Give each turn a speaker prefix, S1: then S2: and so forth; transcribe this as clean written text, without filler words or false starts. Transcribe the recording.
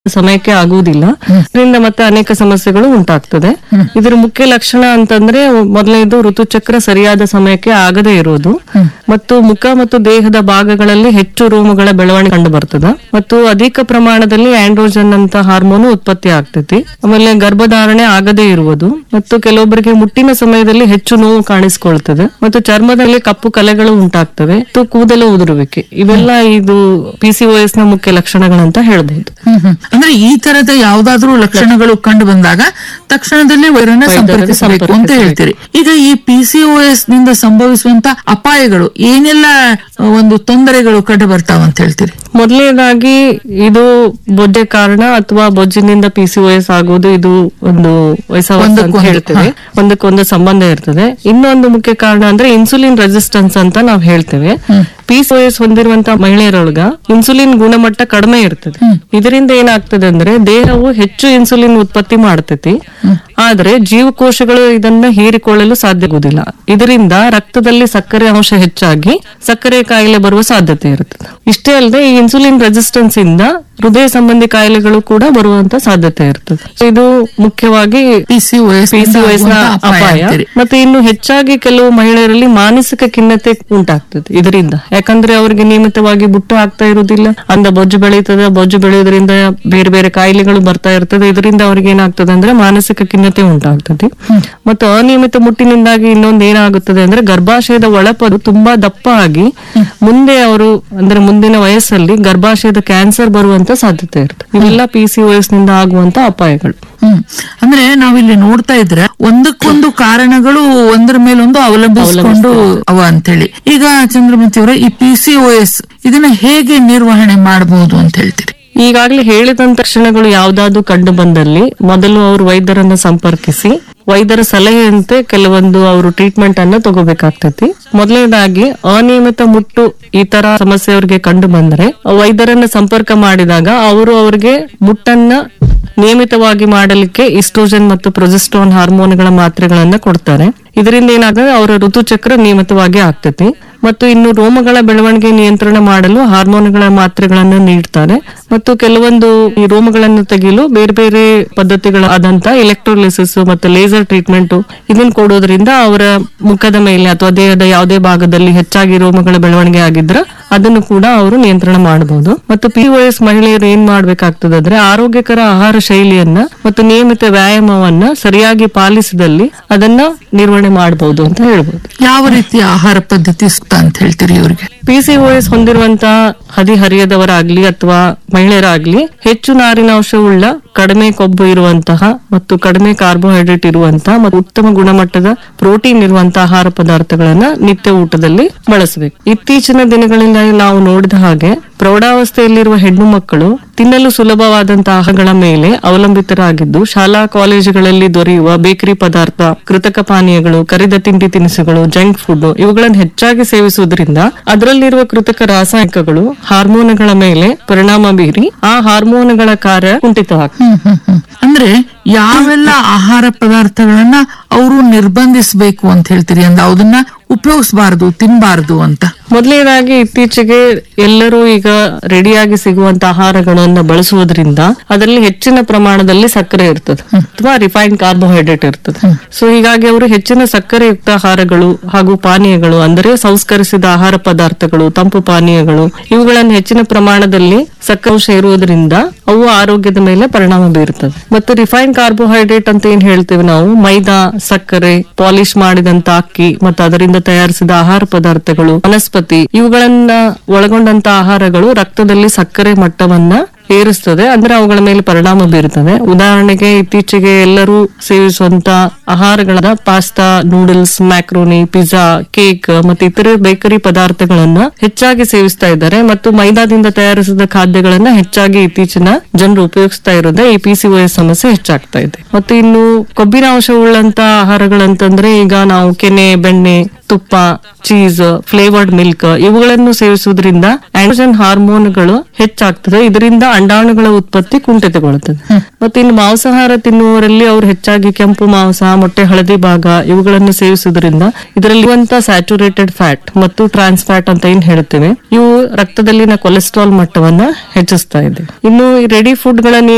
S1: ಸಮಯಕ್ಕೆ ಆಗುವುದಿಲ್ಲ. ಇದರಿಂದ ಮತ್ತೆ ಅನೇಕ ಸಮಸ್ಯೆಗಳು ಉಂಟಾಗ್ತದೆ. ಇದರ ಮುಖ್ಯ ಲಕ್ಷಣ ಅಂತಂದ್ರೆ ಮೊದಲನೇದು ಋತುಚಕ್ರ ಸರಿಯಾದ ಸಮಯಕ್ಕೆ ಆಗದೇ ಇರೋದು, ಮತ್ತು ಮುಖ ಮತ್ತು ದೇಹದ ಭಾಗಗಳಲ್ಲಿ ಹೆಚ್ಚು ರೋಮಗಳ ಬೆಳವಣಿಗೆ ಕಂಡು ಬರ್ತದೆ, ಮತ್ತು ಅಧಿಕ ಪ್ರಮಾಣದಲ್ಲಿ ಆಂಡ್ರೋಜನ್ ಅಂತ ಹಾರ್ಮೋನ್ ಉತ್ಪತ್ತಿ ಆಗ್ತೈತಿ. ಆಮೇಲೆ ಗರ್ಭಧಾರಣೆ ಆಗದೇ ಇರುವುದು, ಮತ್ತು ಕೆಲವೊಬ್ಬರಿಗೆ ಮುಟ್ಟಿನ ಸಮಯದಲ್ಲಿ ಹೆಚ್ಚು ನೋವು ಕಾಣಿಸಿಕೊಳ್ತದೆ, ಮತ್ತು ಚರ್ಮದಲ್ಲಿ ಕಪ್ಪು ಕಲೆಗಳು ಉಂಟಾಗ್ತವೆ, ಮತ್ತು ಕೂದಲು ಉದುರುವಿಕೆ. ಇವೆಲ್ಲ ಇದು PCOS ನ ಮುಖ್ಯ ಲಕ್ಷಣಗಳಂತ ಹೇಳ್ಬಹುದು.
S2: ಅಂದ್ರೆ ಈ ತರದ ಯಾವ್ದಾದ್ರು ಲಕ್ಷಣಗಳು ಕಂಡು ಬಂದಾಗ ತಕ್ಷಣದಲ್ಲಿ ವೈದ್ಯರನ್ನ ಸಂಪರ್ಕಿಸಬೇಕು ಅಂತ ಹೇಳ್ತೀರಿ. ಈಗ ಈ PCOS ನಿಂದ ಸಂಭವಿಸುವಂತ ಅಪಾಯಗಳು ಏನೆಲ್ಲ ಒಂದು ತೊಂದರೆಗಳು ಕಂಡು ಬರ್ತಾವ ಅಂತ ಹೇಳ್ತೀರಿ?
S1: ಮೊದಲನೇದಾಗಿ ಇದು ಬೊಜ್ಜೆ ಕಾರಣ ಅಥವಾ ಬೊಜ್ಜಿನಿಂದ PCOS ಆಗುವುದು ಇದು ಒಂದು ವಯಸ್ಸಾದ ಹೇಳ್ತೇವೆ, ಒಂದಕ್ಕೊಂದು ಸಂಬಂಧ ಇರ್ತದೆ. ಇನ್ನೊಂದು ಮುಖ್ಯ ಕಾರಣ ಅಂದ್ರೆ ಇನ್ಸುಲಿನ್ ರೆಸಿಸ್ಟೆನ್ಸ್ ಅಂತ ನಾವು ಹೇಳ್ತೇವೆ. PCOS ಹೊಂದಿರುವಂತಹ ಮಹಿಳೆಯರೊಳಗ ಇನ್ಸುಲಿನ್ ಗುಣಮಟ್ಟ ಕಡಿಮೆ ಇರ್ತದೆ. ಇದರಿಂದ ಏನಾಗ್ತದೆ ಅಂದ್ರೆ ದೇಹವು ಹೆಚ್ಚು ಇನ್ಸುಲಿನ್ ಉತ್ಪತ್ತಿ ಮಾಡ್ತೈತಿ, ಆದ್ರೆ ಜೀವಕೋಶಗಳು ಇದನ್ನ ಹೀರಿಕೊಳ್ಳಲು ಸಾಧ್ಯಗುವುದಿಲ್ಲ. ಇದರಿಂದ ರಕ್ತದಲ್ಲಿ ಸಕ್ಕರೆ ಅಂಶ ಹೆಚ್ಚಾಗಿ ಸಕ್ಕರೆ ಕಾಯಿಲೆ ಬರುವ ಸಾಧ್ಯತೆ ಇರುತ್ತದೆ. ಇಷ್ಟೇ ಅಲ್ಲದೆ ಈ ಇನ್ಸುಲಿನ್ ರೆಸಿಸ್ಟೆನ್ಸ್ ಇಂದ ಹೃದಯ ಸಂಬಂಧಿ ಕಾಯಿಲೆಗಳು ಕೂಡ ಬರುವಂತ ಸಾಧ್ಯತೆ ಇರ್ತದೆ. ಇದು ಮುಖ್ಯವಾಗಿ
S2: PCOS
S1: ನ ಅಪಾಯ. ಮತ್ತೆ ಇನ್ನು ಹೆಚ್ಚಾಗಿ ಕೆಲವು ಮಹಿಳೆಯರಲ್ಲಿ ಮಾನಸಿಕ ಖಿನ್ನತೆ ಉಂಟಾಗ್ತದೆ ಇದರಿಂದ. ಯಾಕಂದ್ರೆ ಅವರಿಗೆ ನಿಯಮಿತವಾಗಿ ಬುಟ್ಟು ಆಗ್ತಾ ಇರುವುದಿಲ್ಲ, ಅಂದ ಬೊಜ್ಜು ಬೆಳೀತದೆ, ಬೊಜ್ಜು ಬೆಳೆಯೋದ್ರಿಂದ ಬೇರೆ ಬೇರೆ ಕಾಯಿಲೆಗಳು ಬರ್ತಾ ಇರ್ತದೆ. ಇದರಿಂದ ಅವ್ರಿಗೆ ಏನಾಗ್ತದೆ ಅಂದ್ರೆ ಮಾನಸಿಕ ಖಿನ್ನತೆ ಉಂಟಾಗ್ತದೆ. ಮತ್ತು ಅನಿಯಮಿತ ಮುಟ್ಟಿನಿಂದಾಗಿ ಇನ್ನೊಂದು ಏನಾಗುತ್ತದೆ ಅಂದ್ರೆ ಗರ್ಭಾಶಯದ ಒಳಪದು ತುಂಬಾ ದಪ್ಪ ಆಗಿ ಮುಂದೆ ಅವರು ಅಂದ್ರೆ ಮುಂದಿನ ವಯಸ್ಸಲ್ಲಿ ಗರ್ಭಾಶಯದ ಕ್ಯಾನ್ಸರ್ ಬರುವಂತ ಸಾಧ್ಯತೆ ಇರ್ತದೆ. ಇವೆಲ್ಲ PCOS ನಿಂದ ಆಗುವಂತ ಅಪಾಯಗಳು.
S2: ಅಂದ್ರೆ ನಾವಿಲ್ಲಿ ನೋಡ್ತಾ ಇದ್ರೆ ಒಂದಕ್ಕೊಂದು ಕಾರಣಗಳು ಒಂದರ ಮೇಲೊಂದು ಅವಲಂಬಿಸಿಕೊಂಡು ಅವ ಅಂತೇಳಿ. ಈಗ ಚಂದ್ರಮತಿ ಅವರ ಈ PCOS ಇದನ್ನ ಹೇಗೆ ನಿರ್ವಹಣೆ ಮಾಡಬಹುದು ಅಂತ ಹೇಳ್ತೀರಿ?
S1: ಈಗಾಗಲೇ ಹೇಳಿದ ತಕ್ಷಣಗಳು ಯಾವ್ದಾದ್ರು ಕಂಡು ಬಂದಲ್ಲಿ ಮೊದಲು ಅವರು ವೈದ್ಯರನ್ನ ಸಂಪರ್ಕಿಸಿ ವೈದ್ಯರ ಸಲಹೆಯಂತೆ ಕೆಲವೊಂದು ಅವರು ಟ್ರೀಟ್ಮೆಂಟ್ ಅನ್ನ ತಗೋಬೇಕಾಗ್ತೈತಿ. ಮೊದಲನೇದಾಗಿ ಅನಿಯಮಿತ ಮುಟ್ಟು ಈ ತರ ಸಮಸ್ಯೆ ಅವ್ರಿಗೆ ಕಂಡು ಬಂದ್ರೆ ವೈದ್ಯರನ್ನ ಸಂಪರ್ಕ ಮಾಡಿದಾಗ ಅವರು ಅವ್ರಿಗೆ ಮುಟ್ಟನ್ನ ನಿಯಮಿತವಾಗಿ ಮಾಡಲಿಕ್ಕೆ ಈಸ್ಟ್ರೋಜನ್ ಮತ್ತು ಪ್ರೊಜೆಸ್ಟ್ರಾನ್ ಹಾರ್ಮೋನ್ಗಳ ಮಾತ್ರೆಗಳನ್ನ ಕೊಡ್ತಾರೆ. ಇದರಿಂದ ಏನಾಗ್ತದೆ ಅವರ ಋತುಚಕ್ರ ನಿಯಮಿತವಾಗಿ ಆಗ್ತೈತಿ. ಮತ್ತು ಇನ್ನು ರೋಮಗಳ ಬೆಳವಣಿಗೆ ನಿಯಂತ್ರಣ ಮಾಡಲು ಹಾರ್ಮೋನ್ಗಳ ಮಾತ್ರೆಗಳನ್ನು ನೀಡ್ತಾರೆ. ಮತ್ತು ಕೆಲವೊಂದು ಈ ರೋಮಗಳನ್ನು ತೆಗೆಯಲು ಬೇರೆ ಬೇರೆ ಪದ್ಧತಿಗಳಾದಂತ ಎಲೆಕ್ಟ್ರೋಲಿಸಿಸ್ ಮತ್ತು ಲೇಸರ್ ಟ್ರೀಟ್ಮೆಂಟ್ ಇದನ್ನ ಕೊಡೋದ್ರಿಂದ ಅವರ ಮುಖದ ಮೇಲೆ ಅಥವಾ ದೇಹದ ಯಾವುದೇ ಭಾಗದಲ್ಲಿ ಹೆಚ್ಚಾಗಿ ರೋಮಗಳ ಬೆಳವಣಿಗೆ ಆಗಿದ್ರೆ ಅದನ್ನು ಕೂಡ ಅವರು ನಿಯಂತ್ರಣ ಮಾಡಬಹುದು. ಮತ್ತು PCOS ಮಹಿಳೆಯರು ಏನ್ ಮಾಡ್ಬೇಕಾಗ್ತದೆ ಅಂದ್ರೆ ಆರೋಗ್ಯಕರ ಆಹಾರ ಶೈಲಿಯನ್ನ ಮತ್ತು ನಿಯಮಿತ ವ್ಯಾಯಾಮವನ್ನ ಸರಿಯಾಗಿ ಪಾಲಿಸಿದಲ್ಲಿ ಅದನ್ನ ನಿರ್ವಹಣೆ ಮಾಡಬಹುದು ಅಂತ ಹೇಳ್ಬಹುದು.
S2: ಯಾವ ರೀತಿಯ ಆಹಾರ ಪದ್ಧತಿ ಸೂಕ್ತ ಅಂತ ಹೇಳ್ತೀರಿ ಇವರಿಗೆ?
S1: PCOS ಹೊಂದಿರುವಂತಹ ಹದಿಹರಿಯದವರಾಗ್ಲಿ ಅಥವಾ ಮಹಿಳೆಯರಾಗ್ಲಿ ಹೆಚ್ಚು ನಾರಿನಾಂಶವುಳ್ಳ, ಕಡಿಮೆ ಕೊಬ್ಬು ಇರುವಂತಹ ಮತ್ತು ಕಡಿಮೆ ಕಾರ್ಬೋಹೈಡ್ರೇಟ್ ಇರುವಂತಹ ಮತ್ತು ಉತ್ತಮ ಗುಣಮಟ್ಟದ ಪ್ರೋಟೀನ್ ಇರುವಂತಹ ಆಹಾರ ಪದಾರ್ಥಗಳನ್ನ ನಿತ್ಯ ಊಟದಲ್ಲಿ ಬಳಸಬೇಕು. ಇತ್ತೀಚಿನ ದಿನಗಳಿಂದ ನಾವು ನೋಡಿದ ಹಾಗೆ ಪ್ರೌಢಾವಸ್ಥೆಯಲ್ಲಿರುವ ಹೆಣ್ಣು ಮಕ್ಕಳು ತಿನ್ನಲು ಸುಲಭವಾದಂತಹ ಆಹಾರಗಳ ಮೇಲೆ ಅವಲಂಬಿತರಾಗಿದ್ದು ಶಾಲಾ ಕಾಲೇಜುಗಳಲ್ಲಿ ದೊರೆಯುವ ಬೇಕರಿ ಪದಾರ್ಥ, ಕೃತಕ ಪಾನೀಯಗಳು, ಕರಿದ ತಿಂಡಿ ತಿನಿಸುಗಳು, ಜಂಕ್ ಫುಡ್ ಇವುಗಳನ್ನು ಹೆಚ್ಚಾಗಿ ಸೇವಿಸುವುದರಿಂದ ಅದರಲ್ಲಿರುವ ಕೃತಕ ರಾಸಾಯನಿಕಗಳು ಹಾರ್ಮೋನ್ಗಳ ಮೇಲೆ ಪರಿಣಾಮ ಬೀರಿ ಆ ಹಾರ್ಮೋನ್ಗಳ ಕಾರ್ಯ ಕುಂಠಿತವಾಗ್ತದೆ.
S2: ಅಂದ್ರೆ ಯಾವೆಲ್ಲ ಆಹಾರ ಪದಾರ್ಥಗಳನ್ನ ಅವರು ನಿರ್ಬಂಧಿಸಬೇಕು ಅಂತ ಹೇಳ್ತೀರಿ? ಅಂದ್ರೆ ಅದನ್ನ ಉಪಯೋಗಿಸಬಾರದು, ತಿನ್ಬಾರದು ಅಂತ.
S1: ಮೊದಲನೇದಾಗಿ ಇತ್ತೀಚೆಗೆ ಎಲ್ಲರೂ ಈಗ ರೆಡಿಯಾಗಿ ಸಿಗುವಂತ ಆಹಾರಗಳನ್ನ ಬಳಸುವುದರಿಂದ ಅದರಲ್ಲಿ ಹೆಚ್ಚಿನ ಪ್ರಮಾಣದಲ್ಲಿ ಸಕ್ಕರೆ ಇರ್ತದೆ ಅಥವಾ ರಿಫೈನ್ಡ್ ಕಾರ್ಬೋಹೈಡ್ರೇಟ್ ಇರ್ತದೆ. ಸೊ ಹೀಗಾಗಿ ಅವರು ಹೆಚ್ಚಿನ ಸಕ್ಕರೆಯುಕ್ತ ಆಹಾರಗಳು ಹಾಗೂ ಪಾನೀಯಗಳು ಅಂದರೆ ಸಂಸ್ಕರಿಸಿದ ಆಹಾರ ಪದಾರ್ಥಗಳು, ತಂಪು ಪಾನೀಯಗಳು ಇವುಗಳನ್ನು ಹೆಚ್ಚಿನ ಪ್ರಮಾಣದಲ್ಲಿ ಸಕ್ಕರೆ ಅಂಶ ಇರುವುದರಿಂದ ಅವು ಆರೋಗ್ಯದ ಮೇಲೆ ಪರಿಣಾಮ ಬೀರುತ್ತದೆ. ಮತ್ತು ರಿಫೈನ್ಡ್ ಕಾರ್ಬೋಹೈಡ್ರೇಟ್ ಅಂತ ಏನ್ ಹೇಳ್ತೇವೆ ನಾವು, ಮೈದಾ, ಸಕ್ಕರೆ, ಪಾಲಿಶ್ ಮಾಡಿದಂತ ಅಕ್ಕಿ ಮತ್ತು ಅದರಿಂದ ತಯಾರಿಸಿದ ಆಹಾರ ಪದಾರ್ಥಗಳು, ವನಸ್ಪತಿ ಇವುಗಳನ್ನ ಒಳಗೊಂಡಂತ ಆಹಾರಗಳು ರಕ್ತದಲ್ಲಿ ಸಕ್ಕರೆ ಮಟ್ಟವನ್ನ ಏರಿಸ್ತದೆ, ಅಂದ್ರೆ ಅವುಗಳ ಮೇಲೆ ಪರಿಣಾಮ ಬೀರುತ್ತದೆ. ಉದಾಹರಣೆಗೆ ಇತ್ತೀಚೆಗೆ ಎಲ್ಲರೂ ಸೇವಿಸುವಂತ ಆಹಾರಗಳಾದ pasta, noodles, macaroni, pizza, cake ಮತ್ತು ಇತರೆ ಬೇಕರಿ ಪದಾರ್ಥಗಳನ್ನ ಹೆಚ್ಚಾಗಿ ಸೇವಿಸ್ತಾ ಇದ್ದಾರೆ. ಮತ್ತು ಮೈದಾದಿಂದ ತಯಾರಿಸಿದ ಖಾದ್ಯಗಳನ್ನ ಹೆಚ್ಚಾಗಿ ಇತ್ತೀಚಿನ ಜನರು ಉಪಯೋಗಿಸ್ತಾ ಇರೋದೇ ಈ PCOS ಸಮಸ್ಯೆ ಹೆಚ್ಚಾಗ್ತಾ ಇದೆ. ಮತ್ತು ಇನ್ನು ಕೊಬ್ಬಿನ ಅಂಶವುಳ್ಳಂತ ಆಹಾರಗಳಂತಂದ್ರೆ ಈಗ ನಾವು ಕೆನೆ, ಬೆಣ್ಣೆ, ತುಪ್ಪ, ಚೀಸ್, ಫ್ಲೇವರ್ಡ್ ಮಿಲ್ಕ್ ಇವುಗಳನ್ನು ಸೇವಿಸುವುದರಿಂದ ಆಂಡ್ರೋಜನ್ ಹಾರ್ಮೋನ್ಗಳು ಹೆಚ್ಚಾಗ್ತದೆ. ಇದರಿಂದ ಅಂಡಾಣುಗಳ ಉತ್ಪತ್ತಿ ಕುಂಠಿತಗೊಳ್ಳುತ್ತದೆ. ಮತ್ತೆ ಇನ್ನು ಮಾಂಸಾಹಾರ ತಿನ್ನುವವರಲ್ಲಿ ಅವರು ಹೆಚ್ಚಾಗಿ ಕೆಂಪು ಮಾಂಸ, ಮೊಟ್ಟೆ ಹಳದಿ ಭಾಗ ಇವುಗಳನ್ನು ಸೇವಿಸುವುದರಿಂದ ಇದರಲ್ಲಿರುವಂತಹ ಸ್ಯಾಚುರೇಟೆಡ್ ಫ್ಯಾಟ್ ಮತ್ತು ಟ್ರಾನ್ಸ್ ಫ್ಯಾಟ್ ಅಂತ ಏನ್ ಹೇಳ್ತೇವೆ ಇವು ರಕ್ತದಲ್ಲಿನ ಕೊಲೆಸ್ಟ್ರಾಲ್ ಮಟ್ಟವನ್ನ ಹೆಚ್ಚಿಸ್ತಾ ಇದೆ. ಇನ್ನು ರೆಡಿ ಫುಡ್ ಗಳ